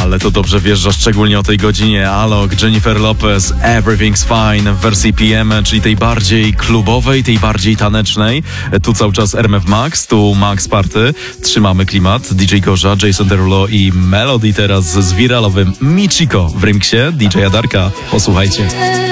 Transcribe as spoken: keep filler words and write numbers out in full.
Ale to dobrze wjeżdża, szczególnie o tej godzinie. Alok, Jennifer Lopez, Everything's Fine w wersji P M, czyli tej bardziej klubowej, tej bardziej tanecznej. Tu cały czas R M F Max, tu Max Party. Trzymamy klimat. D J Gorza, Jason Derulo i Melody teraz z wiralowym Michiko w remiksie D J Adarka. Posłuchajcie.